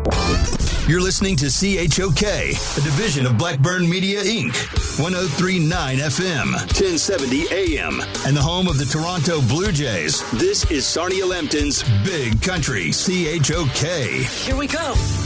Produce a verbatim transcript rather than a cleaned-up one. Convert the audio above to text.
You're listening to C H O K, a division of Blackburn Media, Incorporated. one oh three point nine F M, ten seventy A M, and the home of the Toronto Blue Jays. This is Sarnia Lambton's Big Country C H O K. Here we come.